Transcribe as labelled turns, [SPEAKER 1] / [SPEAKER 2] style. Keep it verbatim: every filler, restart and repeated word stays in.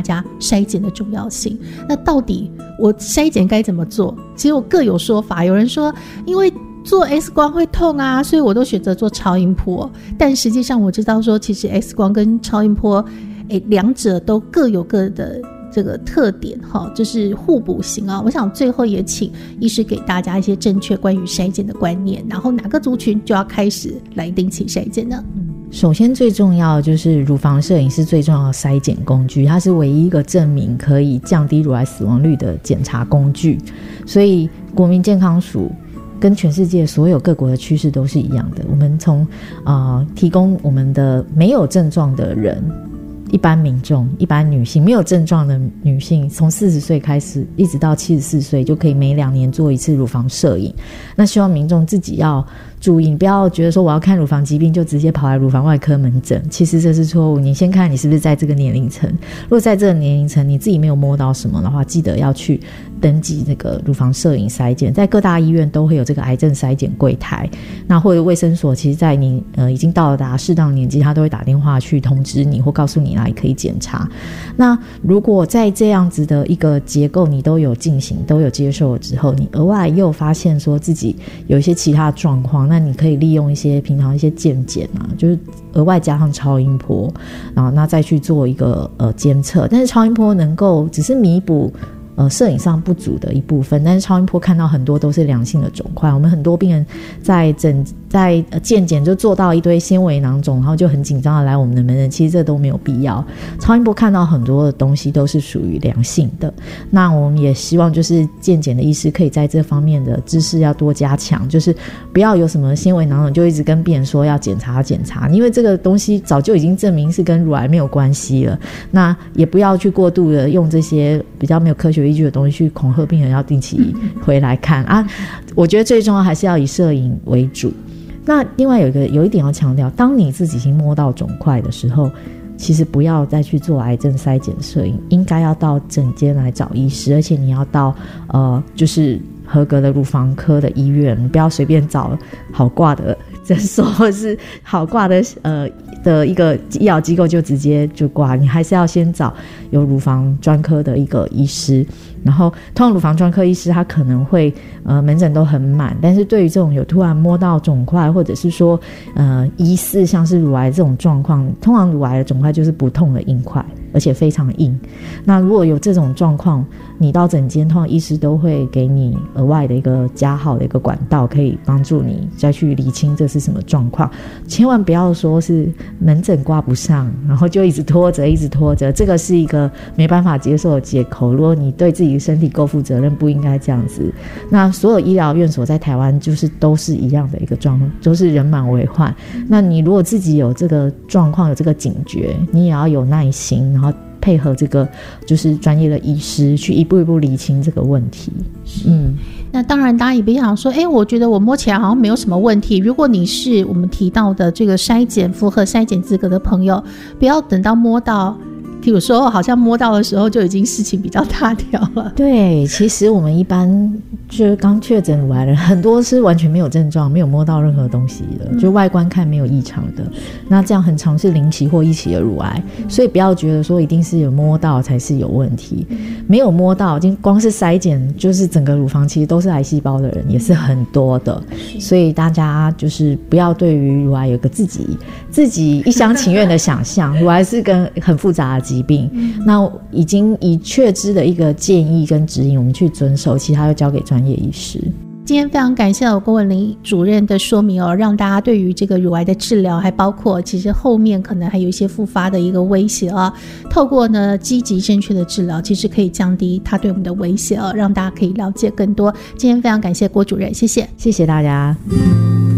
[SPEAKER 1] 家筛检的重要性。那到底我筛检该怎么做？其实我各有说法，有人说因为做 X 光会痛啊，所以我都选择做超音波，但实际上我知道说其实 X 光跟超音波诶，两者都各有各的这个特点哈，就是互补型啊。我想最后也请医师给大家一些正确关于筛检的观念，然后哪个族群就要开始来定期筛检呢？
[SPEAKER 2] 首先最重要的就是乳房摄影是最重要的筛检工具，它是唯一一个证明可以降低乳癌死亡率的检查工具，所以国民健康署跟全世界所有各国的趋势都是一样的。我们从、呃、提供我们的没有症状的人，一般民众，一般女性，没有症状的女性，从四十岁开始一直到七十四岁就可以每两年做一次乳房摄影。那希望民众自己要注意，你不要觉得说我要看乳房疾病就直接跑来乳房外科门诊，其实这是错误。你先看你是不是在这个年龄层，如果在这个年龄层你自己没有摸到什么的话，记得要去登记这个乳房摄影筛检，在各大医院都会有这个癌症筛检柜台，那或者卫生所，其实在你呃已经到达适当年纪，他都会打电话去通知你或告诉你哪里可以检查。那如果在这样子的一个结构你都有进行都有接受了之后，你额外又发现说自己有一些其他状况，那你可以利用一些平常一些健检啊，就是额外加上超音波，然后那再去做一个呃监测。但是超音波能够只是弥补呃，摄影上不足的一部分，但是超音波看到很多都是良性的肿块。我们很多病人在诊在健检就做到一堆纤维囊肿，然后就很紧张的来我们的门诊，其实这都没有必要。超音波看到很多的东西都是属于良性的，那我们也希望就是健检的医师可以在这方面的知识要多加强，就是不要有什么纤维囊肿就一直跟病人说要检查检查，因为这个东西早就已经证明是跟乳癌没有关系了。那也不要去过度的用这些比较没有科学依据的东西去恐吓病人要定期回来看啊。我觉得最重要还是要以摄影为主。那另外有一个有一点要强调，当你自己已经摸到肿块的时候，其实不要再去做癌症筛检摄影，应该要到诊间来找医师，而且你要到呃就是合格的乳房科的医院，不要随便找好挂的诊所或者是好挂的呃的一个医疗机构就直接就挂，你还是要先找有乳房专科的一个医师。然后通常乳房专科医师他可能会呃门诊都很满，但是对于这种有突然摸到肿块或者是说呃疑似像是乳癌这种状况，通常乳癌的肿块就是不痛的硬块，而且非常硬。那如果有这种状况，你到诊间通常医师都会给你额外的一个加号的一个管道，可以帮助你再去厘清这是什么状况。千万不要说是门诊挂不上，然后就一直拖着一直拖着，这个是一个没办法接受的借口。如果你对自己的身体够负责任，不应该这样子。那所有医疗院所在台湾就是都是一样的一个状况，都是人满为患。那你如果自己有这个状况有这个警觉，你也要有耐心，然后配合这个就是专业的医师去一步一步厘清这个问题。嗯，
[SPEAKER 1] 那当然大家也别想说，哎，我觉得我摸起来好像没有什么问题。如果你是我们提到的这个筛检符合筛检资格的朋友，不要等到摸到比如说好像摸到的时候就已经事情比较大条了。
[SPEAKER 2] 对，其实我们一般就是刚确诊乳癌的人很多是完全没有症状，没有摸到任何东西的、嗯、就外观看没有异常的，那这样很常是零期或一期的乳癌、嗯、所以不要觉得说一定是有摸到才是有问题、嗯、没有摸到已经光是筛检就是整个乳房其实都是癌细胞的人也是很多的、嗯、所以大家就是不要对于乳癌有个自己自己一厢情愿的想象乳癌是跟很复杂的疾病、嗯、那已经已确知的一个建议跟指引我们去遵守，其他就交给专业医师。
[SPEAKER 1] 今天非常感谢郭文玲主任的说明哦，让大家对于这个乳癌的治疗，还包括其实后面可能还有一些复发的一个威胁啊，透过呢积极正确的治疗，其实可以降低它对我们的威胁哦，让大家可以了解更多。今天非常感谢郭主任，谢谢，
[SPEAKER 2] 谢谢大家。